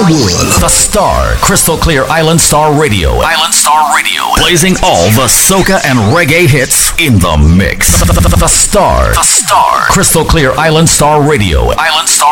world. The Star, Crystal Clear Island Star Radio. Island Star Radio. Blazing all the soca and reggae hits in the mix. The Star, Crystal Clear Island Star Radio. Island Star